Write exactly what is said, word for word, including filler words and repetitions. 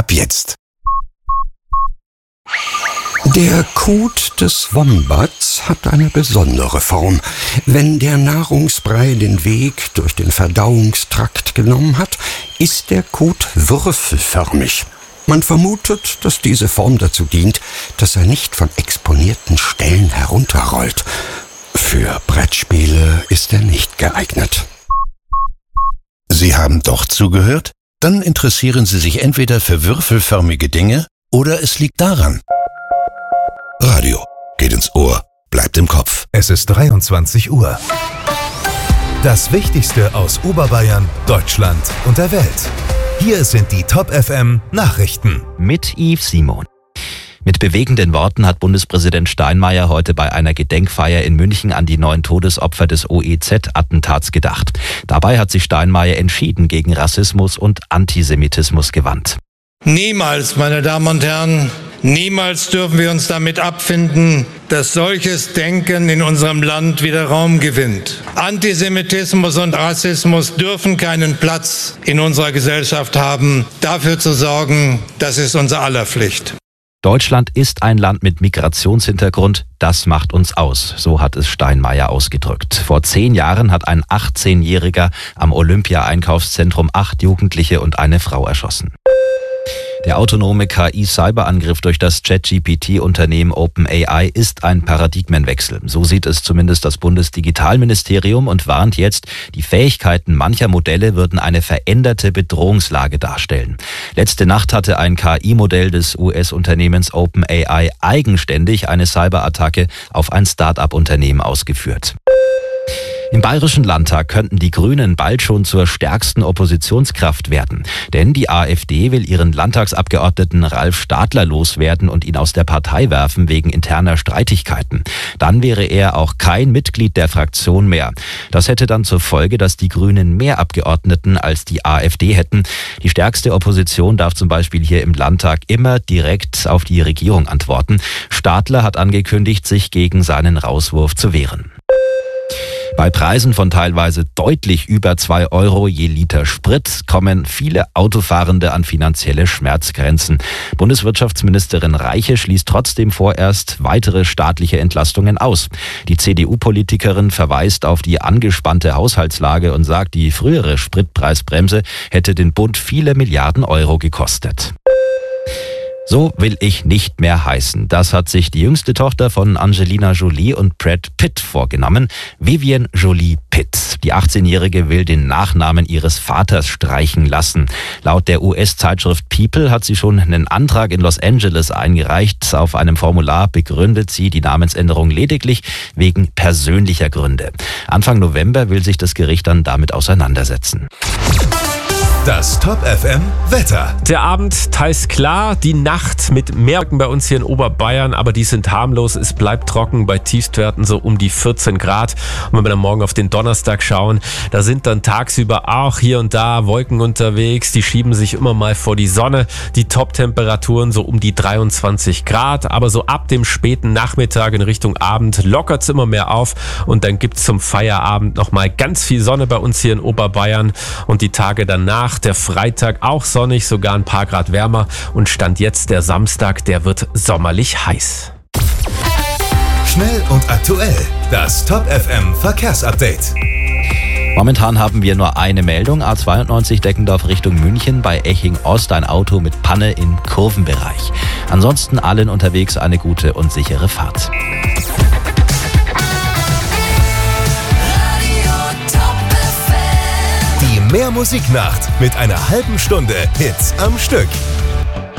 ab jetzt. Der Kot des Wombats hat eine besondere Form. Wenn der Nahrungsbrei den Weg durch den Verdauungstrakt genommen hat, ist der Kot würfelförmig. Man vermutet, dass diese Form dazu dient, dass er nicht von exponierten Stellen herunterrollt. Für Brettspiele ist er nicht geeignet. Sie haben doch zugehört? Dann interessieren Sie sich entweder für würfelförmige Dinge oder es liegt daran. Radio geht ins Ohr, bleibt im Kopf. Es ist dreiundzwanzig Uhr. Das Wichtigste aus Oberbayern, Deutschland und der Welt. Hier sind die Top F M Nachrichten. Mit Yves Simon. Mit bewegenden Worten hat Bundespräsident Steinmeier heute bei einer Gedenkfeier in München an die neun Todesopfer des O E Z-Attentats gedacht. Dabei hat sich Steinmeier entschieden gegen Rassismus und Antisemitismus gewandt. Niemals, meine Damen und Herren, niemals dürfen wir uns damit abfinden, dass solches Denken in unserem Land wieder Raum gewinnt. Antisemitismus und Rassismus dürfen keinen Platz in unserer Gesellschaft haben. Dafür zu sorgen, das ist unser aller Pflicht. Deutschland ist ein Land mit Migrationshintergrund, das macht uns aus, so hat es Steinmeier ausgedrückt. Vor zehn Jahren hat ein achtzehnjähriger am Olympia-Einkaufszentrum acht Jugendliche und eine Frau erschossen. Der autonome K I-Cyberangriff durch das Chat-G P T-Unternehmen OpenAI ist ein Paradigmenwechsel. So sieht es zumindest das Bundesdigitalministerium und warnt jetzt, die Fähigkeiten mancher Modelle würden eine veränderte Bedrohungslage darstellen. Letzte Nacht hatte ein K I-Modell des U S-Unternehmens OpenAI eigenständig eine Cyberattacke auf ein Start-up-Unternehmen ausgeführt. Im Bayerischen Landtag könnten die Grünen bald schon zur stärksten Oppositionskraft werden. Denn die AfD will ihren Landtagsabgeordneten Ralf Stadler loswerden und ihn aus der Partei werfen wegen interner Streitigkeiten. Dann wäre er auch kein Mitglied der Fraktion mehr. Das hätte dann zur Folge, dass die Grünen mehr Abgeordneten als die AfD hätten. Die stärkste Opposition darf zum Beispiel hier im Landtag immer direkt auf die Regierung antworten. Stadler hat angekündigt, sich gegen seinen Rauswurf zu wehren. Bei Preisen von teilweise deutlich über zwei Euro je Liter Sprit kommen viele Autofahrende an finanzielle Schmerzgrenzen. Bundeswirtschaftsministerin Reiche schließt trotzdem vorerst weitere staatliche Entlastungen aus. Die C D U-Politikerin verweist auf die angespannte Haushaltslage und sagt, die frühere Spritpreisbremse hätte den Bund viele Milliarden Euro gekostet. So will ich nicht mehr heißen. Das hat sich die jüngste Tochter von Angelina Jolie und Brad Pitt vorgenommen, Vivian Jolie Pitt. Die achtzehnjährige will den Nachnamen ihres Vaters streichen lassen. Laut der U S-Zeitschrift People hat sie schon einen Antrag in Los Angeles eingereicht. Auf einem Formular begründet sie die Namensänderung lediglich wegen persönlicher Gründe. Anfang November will sich das Gericht dann damit auseinandersetzen. Das Top F M Wetter. Der Abend teils klar, die Nacht mit mehr Wolken bei uns hier in Oberbayern, aber die sind harmlos. Es bleibt trocken bei Tiefstwerten so um die vierzehn Grad. Und wenn wir dann morgen auf den Donnerstag schauen, da sind dann tagsüber auch hier und da Wolken unterwegs. Die schieben sich immer mal vor die Sonne. Die Top-Temperaturen so um die dreiundzwanzig Grad. Aber so ab dem späten Nachmittag in Richtung Abend lockert es immer mehr auf. Und dann gibt es zum Feierabend nochmal ganz viel Sonne bei uns hier in Oberbayern. Und die Tage danach, der Freitag auch sonnig, sogar ein paar Grad wärmer und Stand jetzt der Samstag, der wird sommerlich heiß. Schnell und aktuell, das Top F M Verkehrsupdate. Momentan haben wir nur eine Meldung, A zweiundneunzig Deckendorf Richtung München, bei Eching Ost ein Auto mit Panne im Kurvenbereich. Ansonsten allen unterwegs eine gute und sichere Fahrt. Die Mehr Musiknacht mit einer halben Stunde Hits am Stück.